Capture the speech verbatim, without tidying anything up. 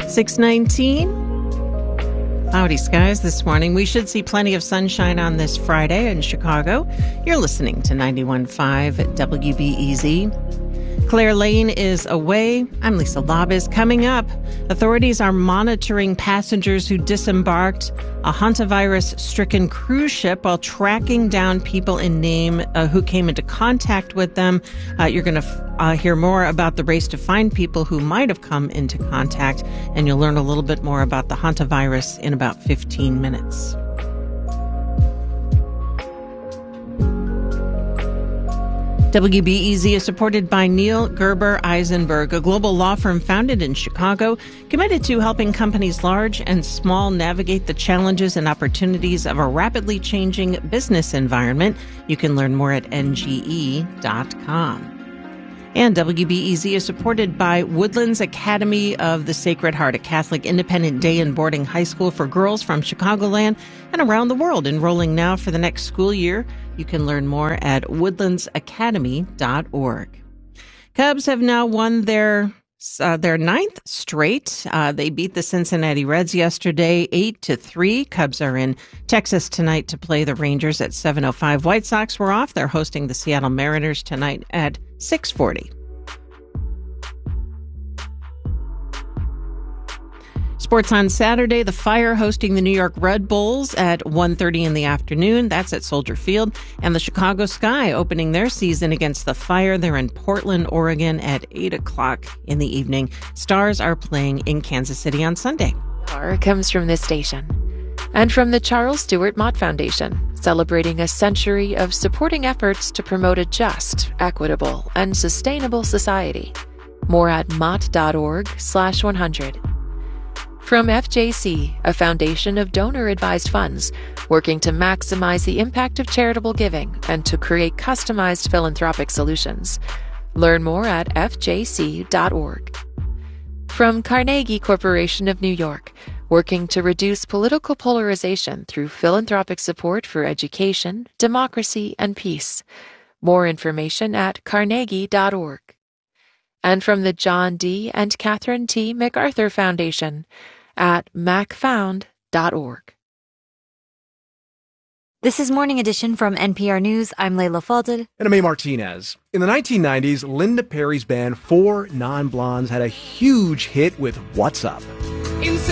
six nineteen. Cloudy skies this morning. We should see plenty of sunshine on this Friday in Chicago. You're listening to ninety-one point five W B E Z. Claire Lane is away. I'm Lisa Labis. Coming up, authorities are monitoring passengers who disembarked a hantavirus-stricken cruise ship while tracking down people in name uh, who came into contact with them. Uh, you're going to f- uh, hear more about the race to find people who might have come into contact, and you'll learn a little bit more about the hantavirus in about fifteen minutes. W B E Z is supported by Neil Gerber Eisenberg, a global law firm founded in Chicago, committed to helping companies large and small navigate the challenges and opportunities of a rapidly changing business environment. You can learn more at N G E dot com. And W B E Z is supported by Woodlands Academy of the Sacred Heart, a Catholic independent day and boarding high school for girls from Chicagoland and around the world. Enrolling now for the next school year. You can learn more at woodlands academy dot org. Cubs have now won their uh, their ninth straight. Uh, they beat the Cincinnati Reds yesterday, eight to three. Cubs are in Texas tonight to play the Rangers at seven oh five. White Sox were off. They're hosting the Seattle Mariners tonight at six forty. Sports on Saturday, the Fire hosting the New York Red Bulls at one thirty in the afternoon. That's at Soldier Field. And the Chicago Sky opening their season against the Fire. They're in Portland, Oregon at eight o'clock in the evening. Stars are playing in Kansas City on Sunday. Power comes from this station and from the Charles Stewart Mott Foundation, celebrating a century of supporting efforts to promote a just, equitable, and sustainable society. More at mott.org slash 100. From F J C, a foundation of donor-advised funds, working to maximize the impact of charitable giving and to create customized philanthropic solutions. Learn more at F J C dot org. From Carnegie Corporation of New York, working to reduce political polarization through philanthropic support for education, democracy, and peace. More information at carnegie dot org. And from the John D. and Catherine T. MacArthur Foundation at mac found dot org. This is Morning Edition from N P R News. I'm Layla Falded. And I'm A. Martinez. In the nineteen nineties, Linda Perry's band Four Non-Blondes had a huge hit with What's Up.